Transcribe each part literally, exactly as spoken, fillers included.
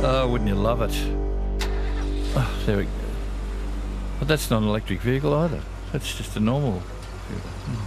Oh, wouldn't you love it? Oh, there we go. But that's not an electric vehicle either. That's just a normal vehicle.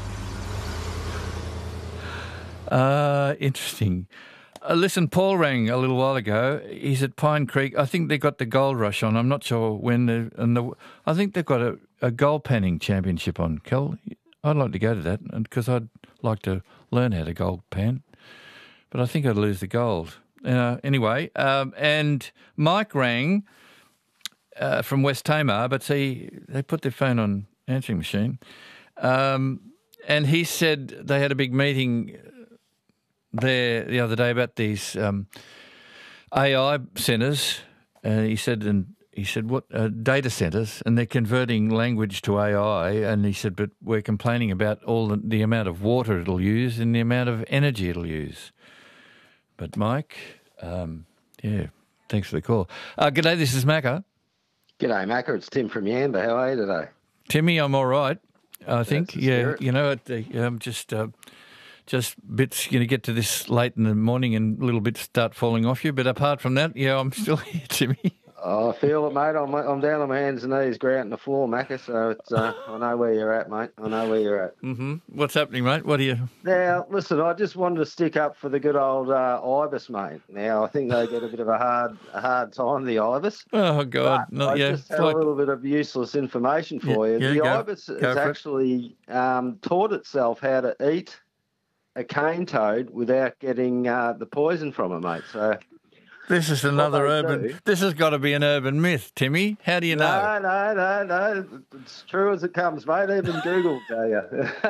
Uh, interesting. Uh, listen, Paul rang a little while ago. He's at Pine Creek. I think they got the gold rush on. I'm not sure when. The, and the, I think they've got a, a gold panning championship on, Kel. I'd like to go to that because I'd like to learn how to gold pan. But I think I'd lose the gold. Uh, anyway, um, and Mike rang uh, from West Tamar, but see, they put their phone on answering machine. Um, and he said they had a big meeting there the other day about these um, A I centres. Uh, he said, and he said, what uh, data centres, and they're converting language to A I. And he said, but we're complaining about all the, the amount of water it'll use and the amount of energy it'll use. But Mike, um, yeah, thanks for the call. Uh, g'day, this is Macca. G'day, Macca. It's Tim from Yamba. How are you today? Timmy, I'm all right. I think, That's the yeah, spirit. you know, it, uh, um, just uh, just bits. You know, get to this late in the morning and little bits start falling off you. But apart from that, yeah, I'm still here, Timmy. Oh, I feel it, mate. I'm, I'm down on my hands and knees, grouting the floor, Macca. So it's, uh, I know where you're at, mate. I know where you're at. Mm-hmm. What's happening, mate? What are you? Now, listen, I just wanted to stick up for the good old uh, Ibis, mate. Now, I think they get a bit of a hard, a hard time, the Ibis. Oh God, But no, I yeah. just It's have like, a little bit of useless information for Yeah, you. yeah, the go- Ibis go has for it. actually um, taught itself how to eat a cane toad without getting uh, the poison from it, mate. So. this is another they urban. do- This has got to be an urban myth, Timmy. How do you know? No, no, no, no. It's true as it comes, mate. Even Google will tell you.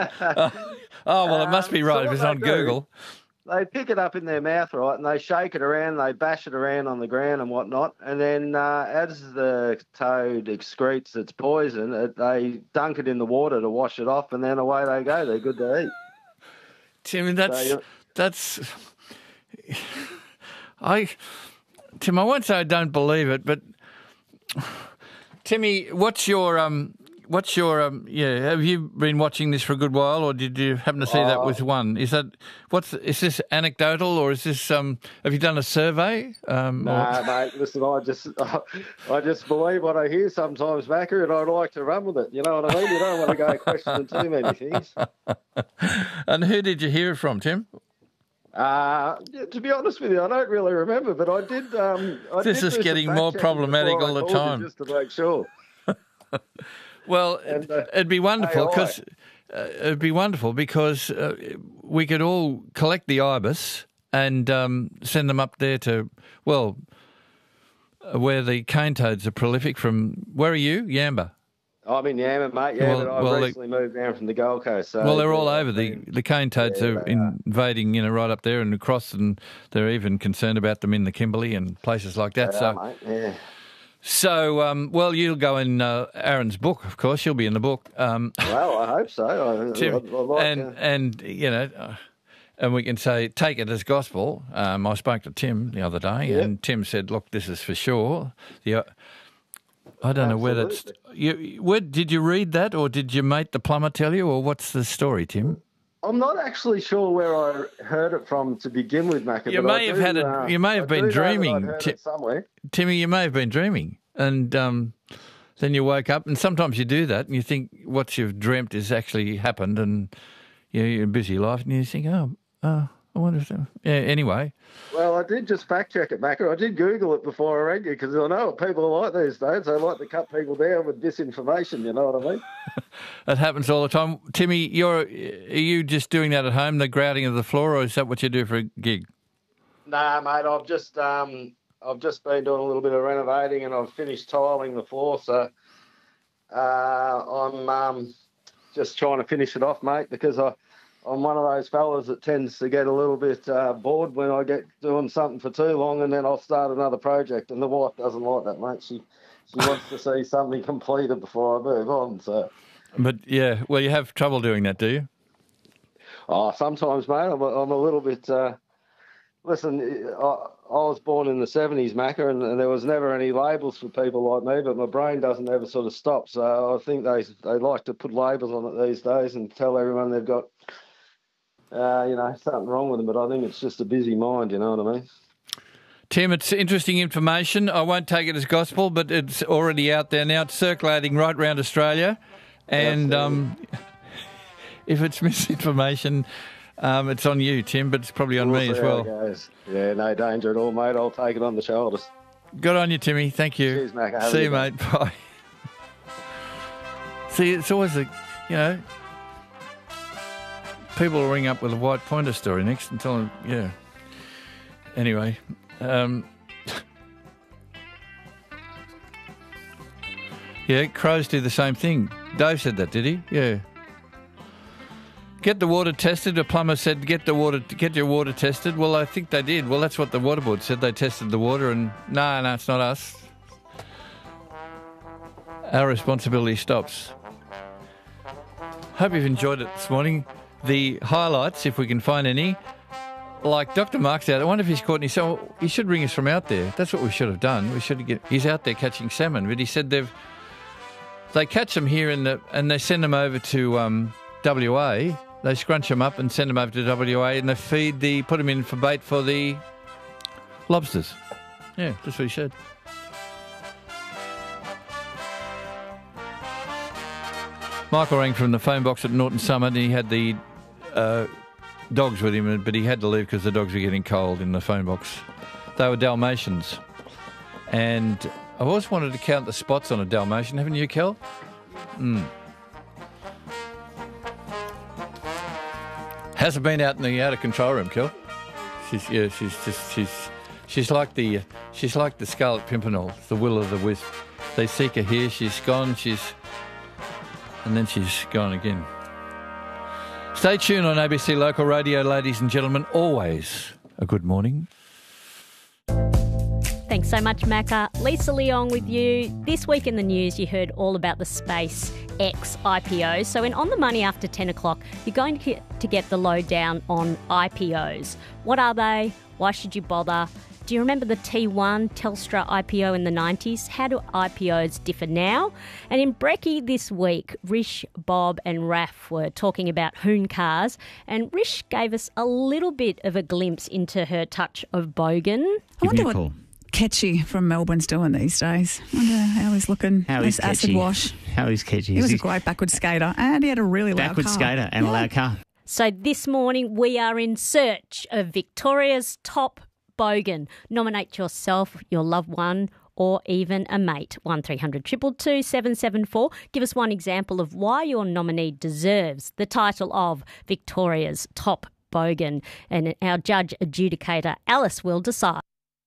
Oh well, it must be Um, right so if what it's they on do- Google. They pick it up in their mouth, right, and they shake it around, they bash it around on the ground and whatnot, and then uh, as the toad excretes its poison, it, they dunk it in the water to wash it off, and then away they go. They're good to eat. Timmy, that's you- that's. I, Tim, I won't say I don't believe it, but Timmy, what's your um, what's your um, yeah? Have you been watching this for a good while, or did you happen to see that with one? Is that what's is this anecdotal, or is this um? Have you done a survey? Um, or- Nah, mate, listen, I just I just believe what I hear sometimes, Macca, and I'd like to run with it. You know what I mean? You don't want to go questioning too many things. And who did you hear it from, Tim? Uh, yeah, to be honest with you, I don't really remember, but I did. Um, I This did is do some getting fact more checking problematic before I all the called you time. just to make sure. Well, And, uh, it'd be wonderful A I. because uh, it'd be wonderful because uh, we could all collect the ibis and um, send them up there to well, uh, where the cane toads are prolific. From where are you, Yamba? I'm in Yamba, mate. Yeah, Well- but I've well, they- recently moved down from the Gold Coast. So Well, they're all yeah, over. The the cane toads Yeah, are they are. invading, you know, right up there and across, and they're even concerned about them in the Kimberley and places like that. they so, are, mate. Yeah. so um, well, you'll go in uh, Aaron's book, of course. You'll be in the book. Um, Well, I hope so. I, Tim, I, I like, and uh, and you know, uh, and we can say take it as gospel. Um, I spoke to Tim the other day, Yep. and Tim said, "Look, this is for sure." The, uh, I don't know whether it's you. Where did you read that, or did your mate the plumber tell you, or what's the story, Tim? I'm not actually sure where I heard it from to begin with, Macca. You but I may have do, had a- uh, you may have I been do know that I'd dreaming, heard Ti- it somewhere. Timmy, you may have been dreaming, and um, then you woke up, and sometimes you do that, and you think what you've dreamt has actually happened, and you know, you're in a busy life, and you think, oh, oh I wonder if... that- Yeah, anyway. Well, I did just fact check it, Macca. I did Google it before I rang you because I know what people are like these days. They like to cut people down with disinformation, you know what I mean? That happens all the time. Timmy, you're, are you just doing that at home, the grouting of the floor, or is that what you do for a gig? Nah, mate, I've just um, I've just been doing a little bit of renovating and I've finished tiling the floor, so uh, I'm um, just trying to finish it off, mate, because I, I'm one of those fellas that tends to get a little bit uh, bored when I get doing something for too long, and then I'll start another project, and the wife doesn't like that, mate. She she wants to see something completed before I move on, so... But, yeah, well, you have trouble doing that, do you? Oh, sometimes, mate, I'm a, I'm a little bit... Uh, listen, I, I was born in the seventies, Macca, and, and there was never any labels for people like me, but my brain doesn't ever sort of stop. So I think they they like to put labels on it these days and tell everyone they've got, uh, you know, something wrong with them. But I think it's just a busy mind, you know what I mean? Tim, it's interesting information. I won't take it as gospel, but it's already out there now. It's circulating right around Australia. And um, if it's misinformation, um, it's on you, Tim, but it's probably on We'll me see as how well. it goes. Yeah, no danger at all, mate. I'll take it on the shoulders. Good on you, Timmy. Thank you. Cheers, Mac. Have a See you, good day. mate. Bye. See, it's always a, you know, people will ring up with a white pointer story next and tell them, yeah. Anyway, um, yeah, crows do the same thing. Dave said that, did he? Yeah. Get the water tested. A plumber said, "Get the water, get your water tested." Well, I think they did. Well, that's what the water board said. They tested the water, and no, no, it's not us. Our responsibility stops. Hope you've enjoyed it this morning. The highlights, if we can find any, like Doctor Mark's out. I wonder if he's caught any. So he should ring us from out there. That's what we should have done. We should get. He's out there catching salmon, but he said they've they catch them here in the and they send them over to um, W A. They scrunch them up and send them over to W A, and they feed the put them in for bait for the lobsters. Yeah, that's what he said. Michael rang from the phone box at Norton Summit, and he had the uh, dogs with him, but he had to leave because the dogs were getting cold in the phone box. They were Dalmatians. And I've always wanted to count the spots on a Dalmatian, haven't you, Kel? Mm. Hasn't been out in the out of control room, Kel. She's yeah, she's just she's she's like the she's like the Scarlet Pimpernel, the will o' the wisp. They seek her here, she's gone, she's and then she's gone again. Stay tuned on A B C Local Radio, ladies and gentlemen. Always a good morning. Thanks so much, Macca. Lisa Leong with you. This week in the news, you heard all about the SpaceX I P O. So in On the Money after ten o'clock, you're going to get, to get the lowdown on I P Os. What are they? Why should you bother? Do you remember the T one Telstra I P O in the nineties? How do I P Os differ now? And in Brekkie this week, Rish, Bob and Raph were talking about Hoon cars, and Rish gave us a little bit of a glimpse into her touch of bogan. I wonder what Ketchy from Melbourne's doing these days. I wonder how he's looking. How This is acid Ketchy? wash. How is Ketchy? He Is was a he great backward skater, and he had a really loud backward car. skater and a loud car? So this morning we are in search of Victoria's top bogan. Nominate yourself, your loved one, or even a mate. one three hundred two two two seven seven four. Give us one example of why your nominee deserves the title of Victoria's top bogan. And our judge adjudicator, Alice, will decide.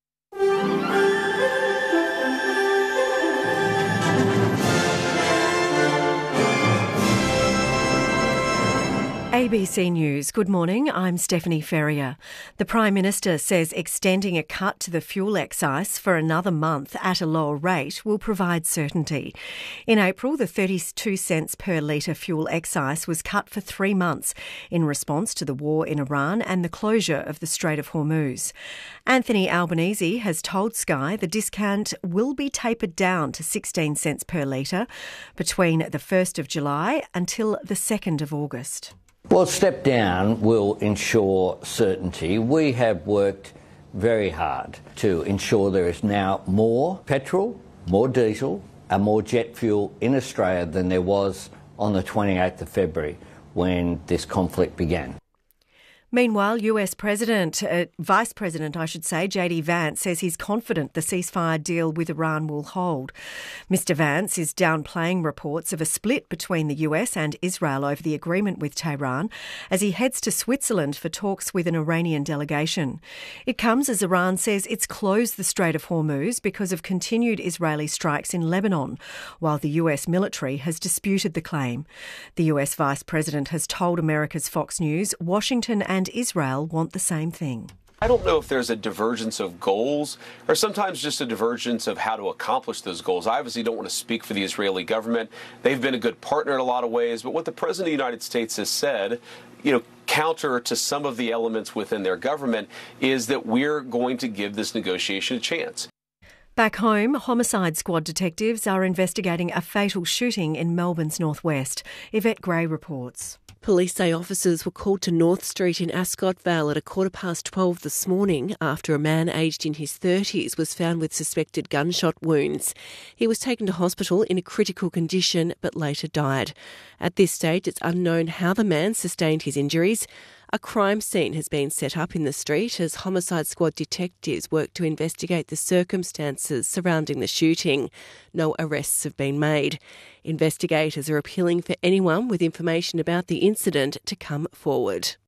A B C News. Good morning. I'm Stephanie Ferrier. The Prime Minister says extending a cut to the fuel excise for another month at a lower rate will provide certainty. In April, the thirty-two cents per litre fuel excise was cut for three months in response to the war in Iran and the closure of the Strait of Hormuz. Anthony Albanese has told Sky the discount will be tapered down to sixteen cents per litre between the first of July until the second of August. Well, step down will ensure certainty. We have worked very hard to ensure there is now more petrol, more diesel and more jet fuel in Australia than there was on the twenty-eighth of February when this conflict began. Meanwhile, U S President, uh, Vice President, I should say, J D Vance says he's confident the ceasefire deal with Iran will hold. Mister Vance is downplaying reports of a split between the U S and Israel over the agreement with Tehran as he heads to Switzerland for talks with an Iranian delegation. It comes as Iran says it's closed the Strait of Hormuz because of continued Israeli strikes in Lebanon, while the U S military has disputed the claim. The U S Vice President has told America's Fox News Washington and and Israel want the same thing. I don't know if there's a divergence of goals or sometimes just a divergence of how to accomplish those goals. I obviously don't want to speak for the Israeli government. They've been a good partner in a lot of ways, but what the President of the United States has said, you know, counter to some of the elements within their government, is that we're going to give this negotiation a chance. Back home, homicide squad detectives are investigating a fatal shooting in Melbourne's northwest. Yvette Gray reports. Police say officers were called to North Street in Ascot Vale at a quarter past twelve this morning after a man aged in his thirties was found with suspected gunshot wounds. He was taken to hospital in a critical condition but later died. At this stage, it's unknown how the man sustained his injuries. A crime scene has been set up in the street as Homicide Squad detectives work to investigate the circumstances surrounding the shooting. No arrests have been made. Investigators are appealing for anyone with information about the incident to come forward.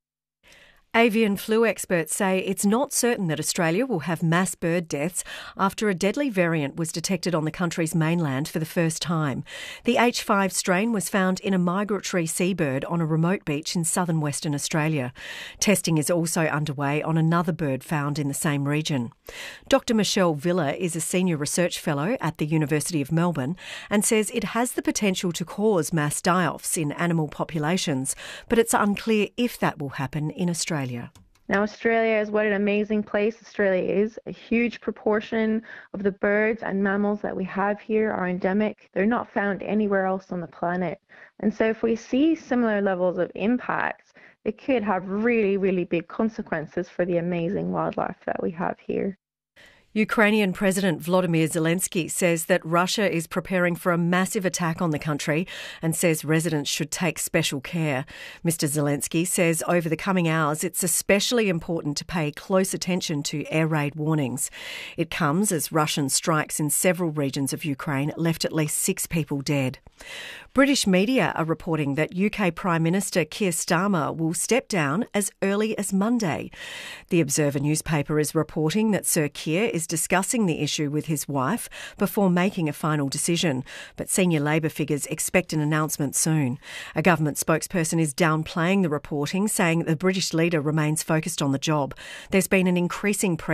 Avian flu experts say it's not certain that Australia will have mass bird deaths after a deadly variant was detected on the country's mainland for the first time. The H five strain was found in a migratory seabird on a remote beach in southern Western Australia. Testing is also underway on another bird found in the same region. Doctor Michelle Villa is a senior research fellow at the University of Melbourne and says it has the potential to cause mass die-offs in animal populations, but it's unclear if that will happen in Australia. Now, Australia is what an amazing place Australia is. A huge proportion of the birds and mammals that we have here are endemic. They're not found anywhere else on the planet. And so if we see similar levels of impact, it could have really, really big consequences for the amazing wildlife that we have here. Ukrainian President Volodymyr Zelensky says that Russia is preparing for a massive attack on the country and says residents should take special care. Mister Zelensky says over the coming hours it's especially important to pay close attention to air raid warnings. It comes as Russian strikes in several regions of Ukraine left at least six people dead. British media are reporting that U K Prime Minister Keir Starmer will step down as early as Monday. The Observer newspaper is reporting that Sir Keir is discussing the issue with his wife before making a final decision, but senior Labor figures expect an announcement soon. A government spokesperson is downplaying the reporting, saying the British leader remains focused on the job. There's been an increasing pressure